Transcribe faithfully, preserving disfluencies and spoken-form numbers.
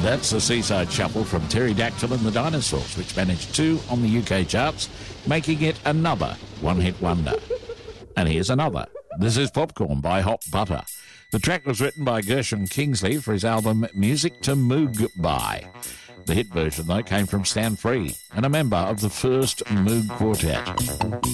That's the Seaside Shuffle from Pterodactyl and the Dinosaurs, which managed two on the U K charts, making it another one-hit wonder. And here's another. This is Popcorn by Hot Butter. The track was written by Gershon Kingsley for his album Music to Moog By. The hit version, though, came from Stan Free and a member of the first Moog Quartet.